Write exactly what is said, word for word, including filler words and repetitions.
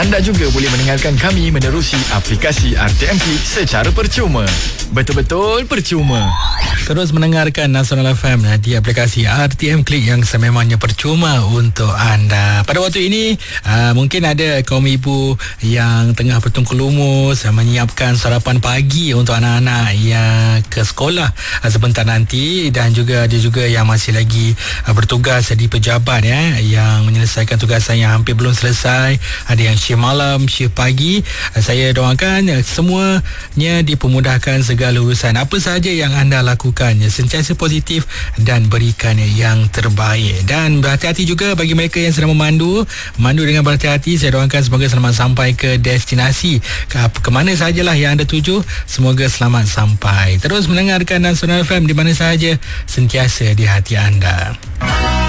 Anda juga boleh mendengarkan kami menerusi aplikasi R T M Click secara percuma. Betul-betul percuma. Terus mendengarkan Nasional F M di aplikasi R T M Click yang sememangnya percuma untuk anda. Pada waktu ini, uh, mungkin ada kaum ibu yang tengah bertungkus lumus menyiapkan sarapan pagi untuk anak-anak yang ke sekolah uh, sebentar nanti, dan juga ada juga yang masih lagi uh, bertugas di pejabat ya, yang menyelesaikan tugasan yang hampir belum selesai. Ada yang shift malam, shift pagi. Uh, saya doakan uh, semuanya dipermudahkan segala urusan. Apa sahaja yang anda lakukan, ya, sentiasa positif dan berikan yang terbaik. Dan berhati-hati juga bagi mereka yang sedang memandu. Mandu dengan berhati-hati. Saya doakan semoga selamat sampai ke destinasi, ke, ke mana sahajalah yang anda tuju. Semoga selamat sampai. Terus mendengarkan Nasional F M di mana sahaja, sentiasa di hati anda.